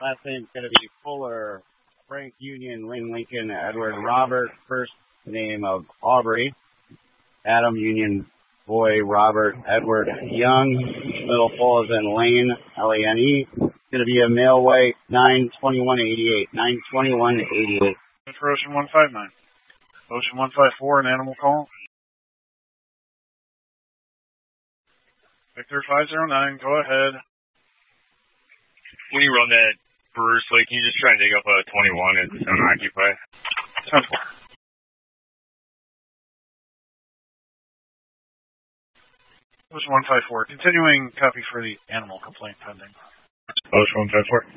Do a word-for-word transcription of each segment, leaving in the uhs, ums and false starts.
Last name's going to be Fuller, Frank Union, Lynn Lincoln, Edward Robert. First name of Aubrey, Adam Union, Boy Robert, Edward Young. Middle full is in Lane, L A N E. It's going to be a male weight, nine twenty-one eighty-eight. nine twenty-one eighty-eight. For Ocean one five nine. Ocean one five four, an animal call. Victor five zero nine, go ahead. When you run that Bruce, like, can you just try and dig up a twenty-one and unoccupy? ten four. Ocean one five four, continuing copy for the animal complaint pending. Ocean one five four.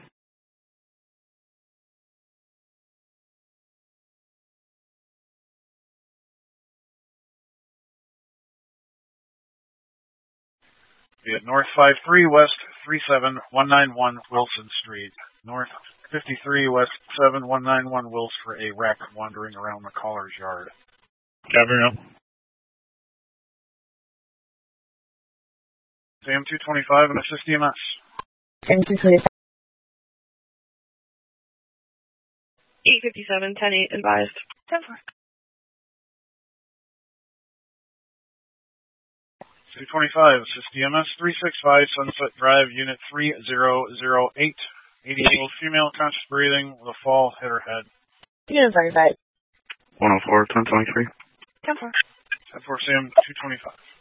Be at North five three West three seven one nine one Wilson Street. North fifty-three West seven one nine one Wills for a wreck wandering around the caller's yard. Copy now. Sam two twenty-five and assist E M S. Sam two twenty-five. eight fifty-seven, ten eight advised. ten four. two twenty-five, assist E M S three six five, Sunset Drive, Unit three zero zero eight. eighty-year-old female, conscious breathing, with a fall, hit her head. Unit thirty-five. one oh four, ten twenty-three. ten four. ten four, Sam two twenty-five.